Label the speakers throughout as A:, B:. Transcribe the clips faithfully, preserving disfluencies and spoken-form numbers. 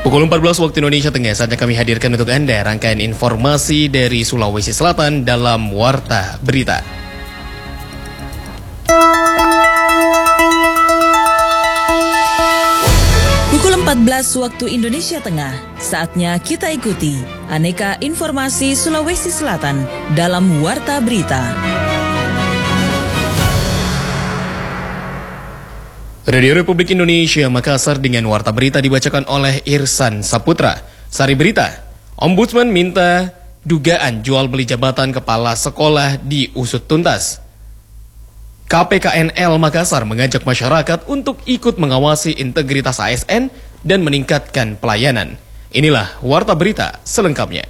A: Pukul empat belas waktu Indonesia Tengah, saatnya kami hadirkan untuk Anda rangkaian informasi dari Sulawesi Selatan dalam Warta Berita.
B: Pukul empat belas waktu Indonesia Tengah, saatnya kita ikuti aneka informasi Sulawesi Selatan dalam Warta Berita.
A: Radio Republik Indonesia Makassar dengan Warta Berita dibacakan oleh Irsan Saputra. Sari berita, Ombudsman minta dugaan jual beli jabatan kepala sekolah diusut tuntas. K P K N L Makassar mengajak masyarakat untuk ikut mengawasi integritas A S N dan meningkatkan pelayanan. Inilah Warta Berita selengkapnya.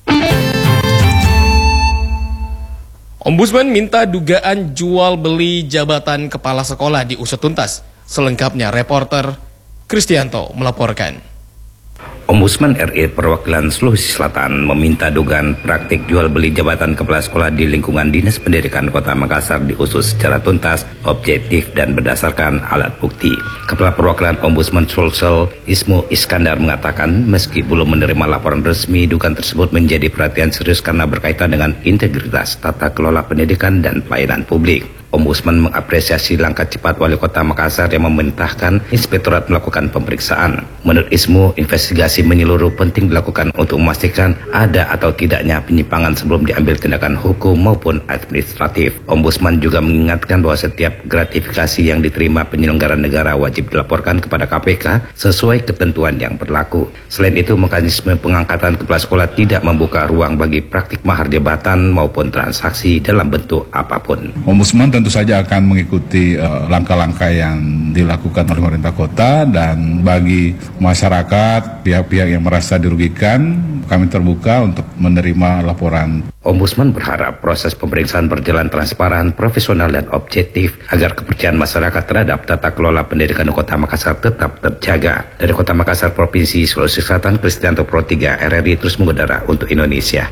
A: Ombudsman minta dugaan jual beli jabatan kepala sekolah diusut tuntas. Selengkapnya reporter Kristianto melaporkan.
C: Ombudsman R I Perwakilan Sulawesi Selatan meminta dugaan praktik jual beli jabatan kepala sekolah di lingkungan Dinas Pendidikan Kota Makassar diusut secara tuntas, objektif dan berdasarkan alat bukti. Kepala Perwakilan Ombudsman Sulsel Ismu Iskandar mengatakan meski belum menerima laporan resmi, dugaan tersebut menjadi perhatian serius karena berkaitan dengan integritas tata kelola pendidikan dan pelayanan publik. Ombudsman mengapresiasi langkah cepat Wali Kota Makassar yang memerintahkan Inspektorat melakukan pemeriksaan. Menurut Ismu, investigasi menyeluruh penting dilakukan untuk memastikan ada atau tidaknya penyimpangan sebelum diambil tindakan hukum maupun administratif. Ombudsman juga mengingatkan bahwa setiap gratifikasi yang diterima penyelenggara negara wajib dilaporkan kepada K P K sesuai ketentuan yang berlaku. Selain itu, mekanisme pengangkatan kepala sekolah tidak membuka ruang bagi praktik mahar jabatan maupun transaksi dalam bentuk apapun.
D: Ombudsman tentu saja akan mengikuti uh, langkah-langkah yang dilakukan oleh pemerintah kota, dan bagi masyarakat, pihak-pihak yang merasa dirugikan, kami terbuka untuk menerima laporan.
C: Ombudsman berharap proses pemeriksaan berjalan transparan, profesional dan objektif agar kepercayaan masyarakat terhadap tata kelola pendidikan Kota Makassar tetap terjaga. Dari Kota Makassar, Provinsi Sulawesi Selatan, Kristianto Pro tiga R R I terus mengudara untuk Indonesia.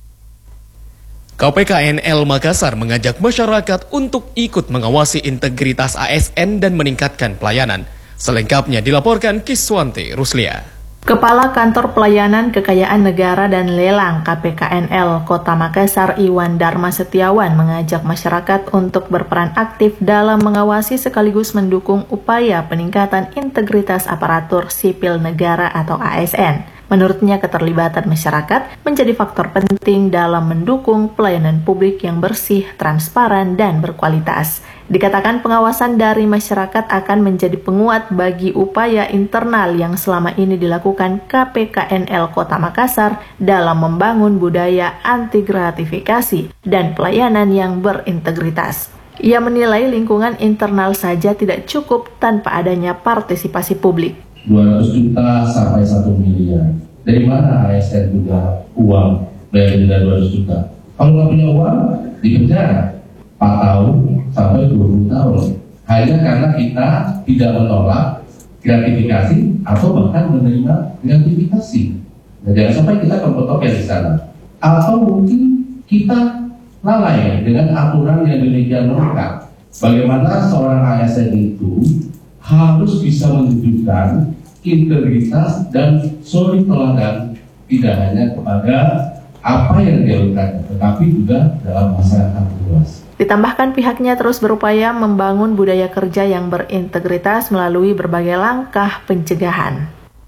A: K P K N L Makassar mengajak masyarakat untuk ikut mengawasi integritas A S N dan meningkatkan pelayanan. Selengkapnya dilaporkan Kiswanti Ruslia.
E: Kepala Kantor Pelayanan Kekayaan Negara dan Lelang K P K N L Kota Makassar Iwan Dharma Setiawan mengajak masyarakat untuk berperan aktif dalam mengawasi sekaligus mendukung upaya peningkatan integritas aparatur sipil negara atau A S N. Menurutnya, keterlibatan masyarakat menjadi faktor penting dalam mendukung pelayanan publik yang bersih, transparan, dan berkualitas. Dikatakan pengawasan dari masyarakat akan menjadi penguat bagi upaya internal yang selama ini dilakukan K P K N L Kota Makassar dalam membangun budaya anti gratifikasi dan pelayanan yang berintegritas. Ia menilai lingkungan internal saja tidak cukup tanpa adanya partisipasi publik.
F: dua ratus juta sampai satu miliar. Dari mana A S N juga uang bayar denda dua ratus juta? Kalau nggak punya uang, di penjara empat tahun sampai dua puluh tahun. Hanya karena kita tidak menolak gratifikasi atau bahkan menerima gratifikasi. Nah, jangan sampai kita kepotong di sana. Atau mungkin kita lalai dengan aturan yang demikian lengkap. Bagaimana seorang A S N itu harus bisa menunjukkan integritas dan suri teladan tidak hanya kepada apa yang dia lakukan, tetapi juga dalam masyarakat luas.
E: Ditambahkan pihaknya terus berupaya membangun budaya kerja yang berintegritas melalui berbagai langkah pencegahan.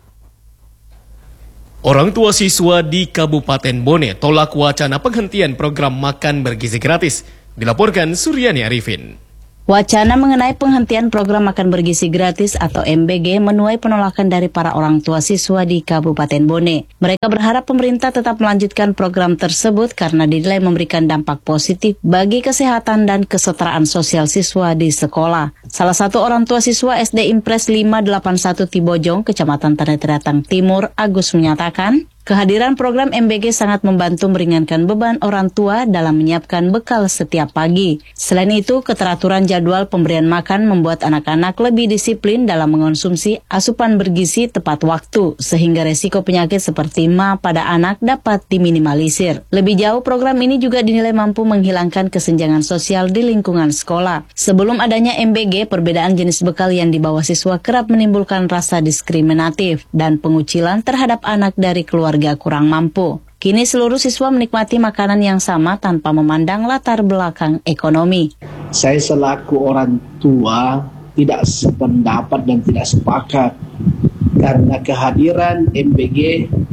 A: Orang tua siswa di Kabupaten Bone tolak wacana penghentian program makan bergizi gratis. Dilaporkan Suryani Arifin.
G: Wacana mengenai penghentian program makan bergizi gratis atau M B G menuai penolakan dari para orang tua siswa di Kabupaten Bone. Mereka berharap pemerintah tetap melanjutkan program tersebut karena dinilai memberikan dampak positif bagi kesehatan dan kesetaraan sosial siswa di sekolah. Salah satu orang tua siswa S D Impres lima delapan satu Tibojong, Kecamatan Tanah Tratang Timur, Agus menyatakan, Kehadiran program M B G sangat membantu meringankan beban orang tua dalam menyiapkan bekal setiap pagi. Selain itu, keteraturan jadwal pemberian makan membuat anak-anak lebih disiplin dalam mengonsumsi asupan bergizi tepat waktu, sehingga resiko penyakit seperti M A pada anak dapat diminimalisir. Lebih jauh, program ini juga dinilai mampu menghilangkan kesenjangan sosial di lingkungan sekolah. Sebelum adanya M B G, perbedaan jenis bekal yang dibawa siswa kerap menimbulkan rasa diskriminatif dan pengucilan terhadap anak dari keluarga kurang mampu. Kini seluruh siswa menikmati makanan yang sama tanpa memandang latar belakang ekonomi.
H: Saya selaku orang tua tidak sependapat dan tidak sepakat karena kehadiran M B G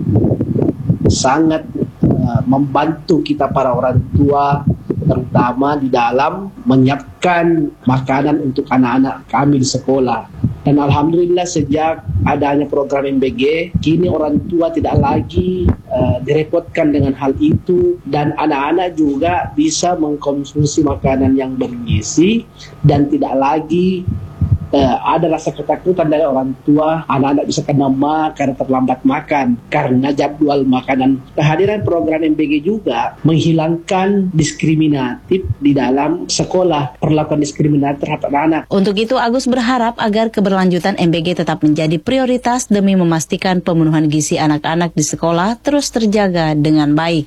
H: sangat uh, membantu kita para orang tua, terutama di dalam menyiapkan makanan untuk anak-anak kami di sekolah. Dan alhamdulillah sejak adanya program M B G, kini orang tua tidak lagi uh, direpotkan dengan hal itu, dan anak-anak juga bisa mengkonsumsi makanan yang bergizi dan tidak lagi Uh, ada rasa ketakutan dari orang tua, anak-anak bisa kena M A karena terlambat makan, karena jadwal makanan. Kehadiran program M B G juga menghilangkan diskriminatif di dalam sekolah, perlakuan diskriminatif terhadap anak.
G: Untuk itu, Agus berharap agar keberlanjutan M B G tetap menjadi prioritas demi memastikan pemenuhan gizi anak-anak di sekolah terus terjaga dengan baik.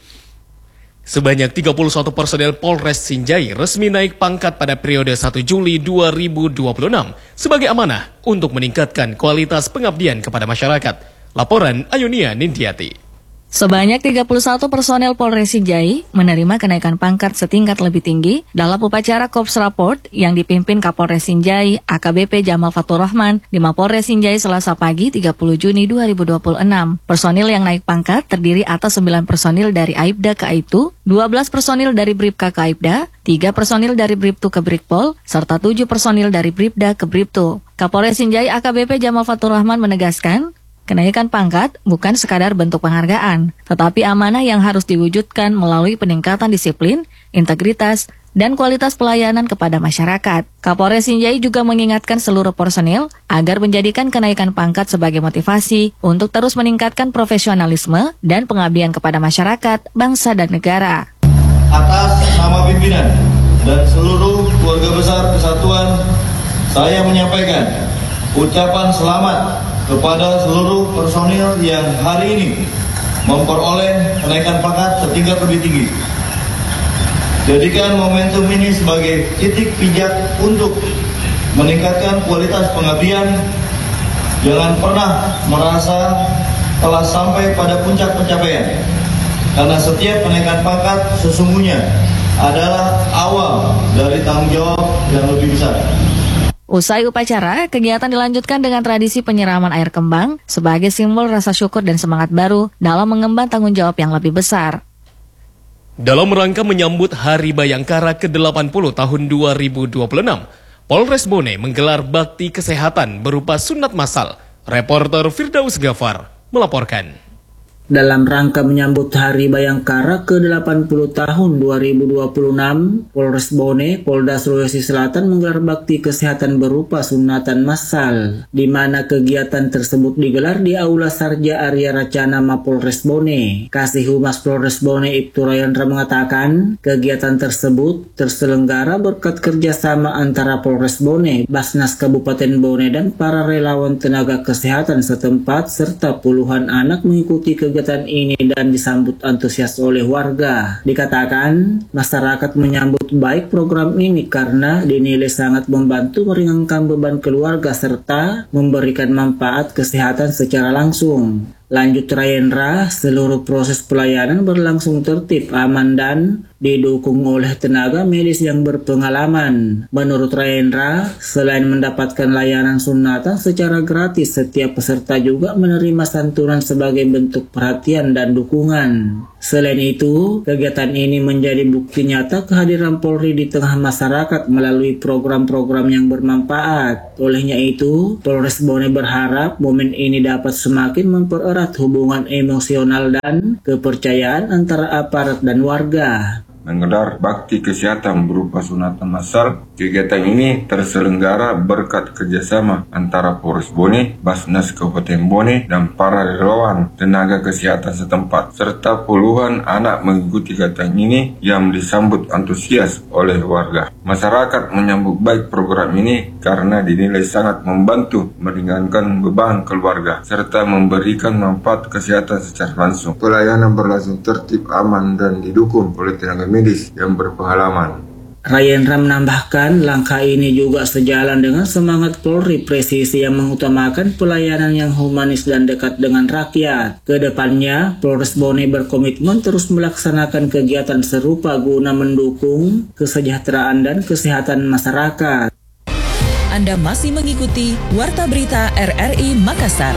A: Sebanyak tiga puluh satu personel Polres Sinjai resmi naik pangkat pada periode satu Juli dua ribu dua puluh enam sebagai amanah untuk meningkatkan kualitas pengabdian kepada masyarakat. Laporan Ayunia Nintiati.
I: Sebanyak tiga puluh satu personel Polres Sinjai menerima kenaikan pangkat setingkat lebih tinggi dalam upacara Korps Raport yang dipimpin Kapolres Sinjai A K B P Jamal Fatur Rahman di Mapolres Sinjai Selasa pagi tiga puluh Juni dua ribu dua puluh enam. Personil yang naik pangkat terdiri atas sembilan personil dari Aibda ke Aibtu, dua belas personil dari Bribka ke Aibda, tiga personil dari Bribtu ke Brikpol, serta tujuh personil dari Bribda ke Bribtu. Kapolres Sinjai A K B P Jamal Fatur Rahman menegaskan, kenaikan pangkat bukan sekadar bentuk penghargaan, tetapi amanah yang harus diwujudkan melalui peningkatan disiplin, integritas, dan kualitas pelayanan kepada masyarakat. Kapolres Sinjai juga mengingatkan seluruh personil agar menjadikan kenaikan pangkat sebagai motivasi untuk terus meningkatkan profesionalisme dan pengabdian kepada masyarakat, bangsa, dan negara.
J: Atas nama pimpinan dan seluruh keluarga besar kesatuan, saya menyampaikan ucapan selamat kepada seluruh personil yang hari ini memperoleh kenaikan pangkat setingkat lebih tinggi. Jadikan momentum ini sebagai titik pijak untuk meningkatkan kualitas pengabdian. Jangan pernah merasa telah sampai pada puncak pencapaian, karena setiap kenaikan pangkat sesungguhnya adalah awal dari tanggung jawab yang lebih besar.
I: Usai upacara, kegiatan dilanjutkan dengan tradisi penyiraman air kembang sebagai simbol rasa syukur dan semangat baru dalam mengemban tanggung jawab yang lebih besar.
A: Dalam rangka menyambut Hari Bayangkara ke delapan puluh tahun dua ribu dua puluh enam, Polres Bone menggelar bakti kesehatan berupa sunat massal. Reporter Firdaus Gafar melaporkan.
K: Dalam rangka menyambut Hari Bayangkara ke delapan puluh tahun dua ribu dua puluh enam, Polres Bone, Polda Sulawesi Selatan menggelar bakti kesehatan berupa sunatan massal, di mana kegiatan tersebut digelar di Aula Sarja Arya Racana Mapolres Bone. Kasih Humas Polres Bone Ibtu Rayandra mengatakan, kegiatan tersebut terselenggara berkat kerjasama antara Polres Bone, Basnas Kabupaten Bone, dan para relawan tenaga kesehatan setempat, serta puluhan anak mengikuti kegiatan Kegiatan ini dan disambut antusias oleh warga. Dikatakan, masyarakat menyambut baik program ini karena dinilai sangat membantu meringankan beban keluarga serta memberikan manfaat kesehatan secara langsung. Lanjut Rayendra, seluruh proses pelayanan berlangsung tertib, aman, dan didukung oleh tenaga medis yang berpengalaman. Menurut Rayendra, selain mendapatkan layanan sunatan secara gratis, setiap peserta juga menerima santunan sebagai bentuk perhatian dan dukungan. Selain itu, kegiatan ini menjadi bukti nyata kehadiran Polri di tengah masyarakat melalui program-program yang bermanfaat. Olehnya itu, Polres Bone berharap momen ini dapat semakin mempererat hubungan emosional dan kepercayaan antara aparat dan warga.
L: menggelar bakti kesehatan berupa sunatan massal. Kegiatan ini terselenggara berkat kerjasama antara Polres Bone, Basnas Kabupaten Bone, dan para relawan tenaga kesehatan setempat, serta puluhan anak mengikuti kegiatan ini yang disambut antusias oleh warga. Masyarakat menyambut baik program ini karena dinilai sangat membantu meringankan beban keluarga serta memberikan manfaat kesehatan secara langsung. Pelayanan berlangsung tertib, aman, dan didukung oleh tenaga medis yang berpengalaman.
K: Rayendra menambahkan langkah ini juga sejalan dengan semangat Polri presisi yang mengutamakan pelayanan yang humanis dan dekat dengan rakyat. Kedepannya, Polres Bone berkomitmen terus melaksanakan kegiatan serupa guna mendukung kesejahteraan dan kesehatan masyarakat.
B: Anda masih mengikuti Warta Berita R R I Makassar.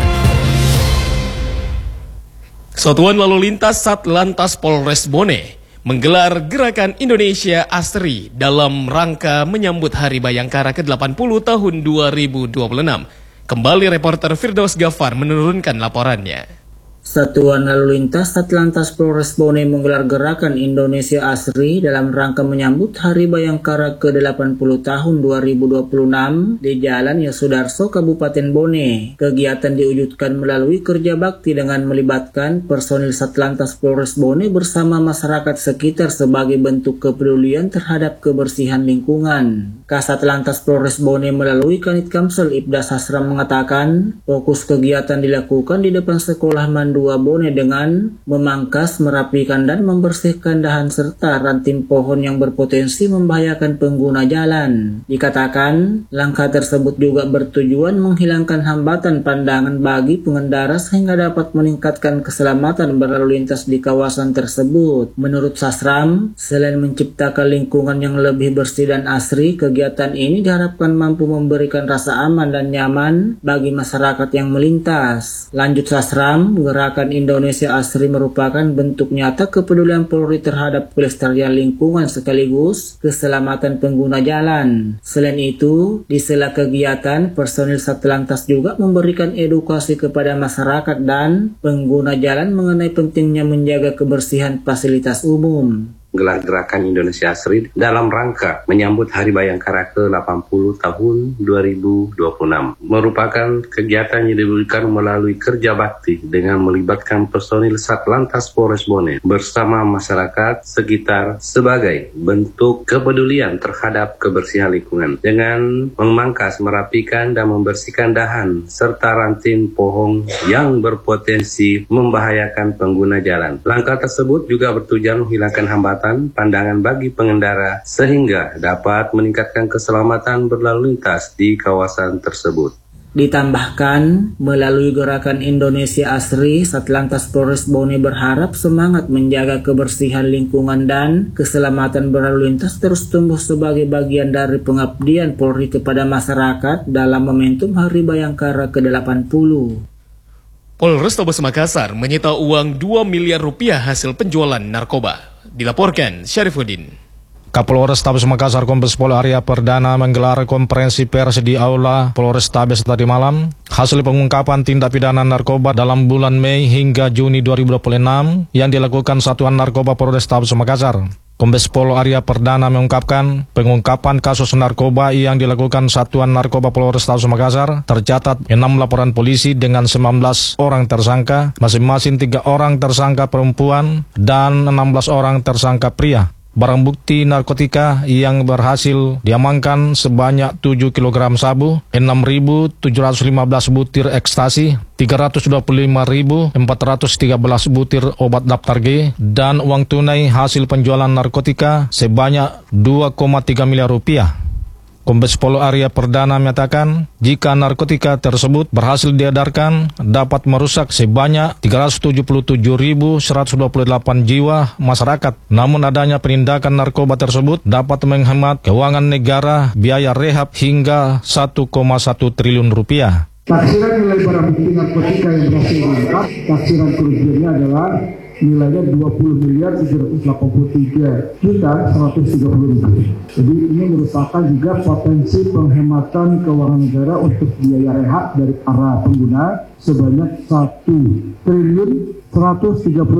A: Satuan Lalu Lintas Satlantas Polres Bone menggelar Gerakan Indonesia Asri dalam rangka menyambut Hari Bayangkara ke delapan puluh tahun dua ribu dua puluh enam. Kembali reporter Firdaus Ghaffar menurunkan laporannya.
K: Satuan Lalu Lintas Satlantas Polres Bone menggelar Gerakan Indonesia Asri dalam rangka menyambut Hari Bayangkara ke delapan puluh tahun dua ribu dua puluh enam di Jalan Yosudarso, Kabupaten Bone. Kegiatan diwujudkan melalui kerja bakti dengan melibatkan personil Satlantas Polres Bone bersama masyarakat sekitar sebagai bentuk kepedulian terhadap kebersihan lingkungan. Kasat Lantas Polres Bone melalui Kanit Kamsel Ibda Sasra mengatakan fokus kegiatan dilakukan di depan sekolah Mandu dua Bone dengan memangkas, merapikan, dan membersihkan dahan serta ranting pohon yang berpotensi membahayakan pengguna jalan. Dikatakan, langkah tersebut juga bertujuan menghilangkan hambatan pandangan bagi pengendara sehingga dapat meningkatkan keselamatan berlalu lintas di kawasan tersebut. Menurut Sasram, selain menciptakan lingkungan yang lebih bersih dan asri, kegiatan ini diharapkan mampu memberikan rasa aman dan nyaman bagi masyarakat yang melintas. Lanjut Sasram, Gerakan Indonesia Asri merupakan bentuk nyata kepedulian Polri terhadap kelestarian lingkungan sekaligus keselamatan pengguna jalan. Selain itu, di sela kegiatan, personil Satlantas juga memberikan edukasi kepada masyarakat dan pengguna jalan mengenai pentingnya menjaga kebersihan fasilitas umum.
C: Gelar Gerakan Indonesia Asri dalam rangka menyambut Hari Bayangkara ke delapan puluh tahun dua ribu dua puluh enam merupakan kegiatan yang dilakukan melalui kerja bakti dengan melibatkan personil Satlantas Polres Bone bersama masyarakat sekitar sebagai bentuk kepedulian terhadap kebersihan lingkungan dengan memangkas, merapikan, dan membersihkan dahan serta ranting pohon yang berpotensi membahayakan pengguna jalan. Langkah tersebut juga bertujuan menghilangkan hambatan pandangan bagi pengendara sehingga dapat meningkatkan keselamatan berlalu lintas di kawasan tersebut.
K: Ditambahkan, melalui Gerakan Indonesia Asri, Satlantas Polres Bone berharap semangat menjaga kebersihan lingkungan dan keselamatan berlalu lintas terus tumbuh sebagai bagian dari pengabdian Polri kepada masyarakat dalam momentum Hari Bayangkara ke delapan puluh.
A: Polrestabes Makassar menyita uang dua miliar rupiah hasil penjualan narkoba. Dilaporkan Syarifuddin.
M: Kapolrestabes Makassar Kombes Pol Arya Perdana menggelar konferensi pers di Aula Polrestabes tadi malam hasil pengungkapan tindak pidana narkoba dalam bulan Mei hingga Juni dua ribu dua puluh enam yang dilakukan Satuan Narkoba Polrestabes Makassar. Kombes Pol Arya Perdana mengungkapkan pengungkapan kasus narkoba yang dilakukan Satuan Narkoba Polrestabes Makassar tercatat enam laporan polisi dengan sembilan belas orang tersangka, masing-masing tiga orang tersangka perempuan dan enam belas orang tersangka pria. Barang bukti narkotika yang berhasil diamankan sebanyak tujuh kilogram sabu, enam ribu tujuh ratus lima belas butir ekstasi, tiga ratus dua puluh lima ribu empat ratus tiga belas butir obat daftar G, dan uang tunai hasil penjualan narkotika sebanyak dua koma tiga miliar rupiah. Kombes Pol Arya Perdana menyatakan jika narkotika tersebut berhasil diedarkan dapat merusak sebanyak tiga ratus tujuh puluh tujuh ribu seratus dua puluh delapan jiwa masyarakat. Namun adanya penindakan narkoba tersebut dapat menghemat keuangan negara biaya rehab hingga satu koma satu triliun rupiah.
N: Taksiran nilai barang bukti narkotika yang berhasil diungkap, taksiran kerugiannya adalah nilainya dua puluh miliar tujuh ratus delapan puluh tiga juta seratus tiga puluh ribu. Jadi ini merupakan juga potensi penghematan keuangan negara untuk biaya rehab dari para pengguna sebanyak satu triliun seratus tiga puluh